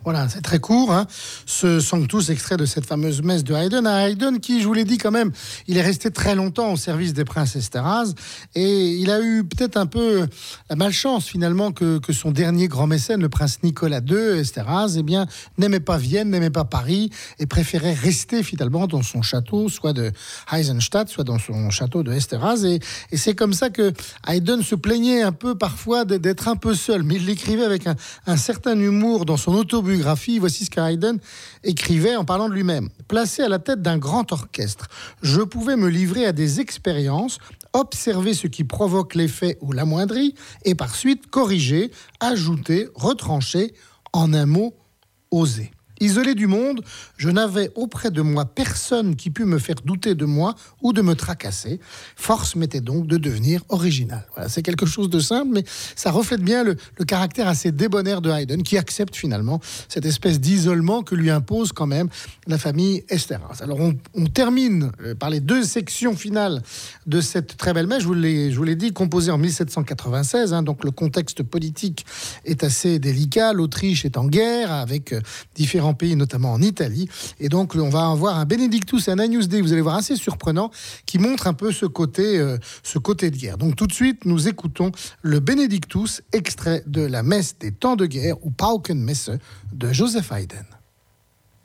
Voilà, c'est très court, hein. Ce Sanctus, extrait de cette fameuse messe de Haydn. Haydn qui, je vous l'ai dit quand même, il est resté très longtemps au service des princes Esterházy et il a eu peut-être un peu la malchance finalement que son dernier grand mécène, le prince Nicolas II Esterházy, n'aimait pas Vienne, n'aimait pas Paris et préférait rester finalement dans son château, soit de Eisenstadt, soit dans son château de Esterházy. Et c'est comme ça que Haydn se plaignait un peu parfois d'être un peu seul, mais il l'écrivait avec un certain humour dans son autobiographie. Voici ce qu'Haydn écrivait en parlant de lui-même. Placé à la tête d'un grand orchestre, je pouvais me livrer à des expériences, observer ce qui provoque l'effet ou l'amoindrit, et par suite corriger, ajouter, retrancher, en un mot, oser. Isolé du monde, je n'avais auprès de moi personne qui pût me faire douter de moi ou de me tracasser. Force m'était donc de devenir original. Voilà, c'est quelque chose de simple, mais ça reflète bien le caractère assez débonnaire de Haydn, qui accepte finalement cette espèce d'isolement que lui impose quand même la famille Esterházy. Alors on termine par les deux sections finales de cette très belle messe. Je vous l'ai dit, composée en 1796, donc le contexte politique est assez délicat. L'Autriche est en guerre avec différents pays, notamment en Italie. Et donc, on va avoir un Benedictus et un Agnus Dei, vous allez voir, assez surprenant, qui montre un peu ce côté de guerre. Donc, tout de suite, nous écoutons le Benedictus, extrait de la messe des temps de guerre, ou Paukenmesse, de Joseph Haydn.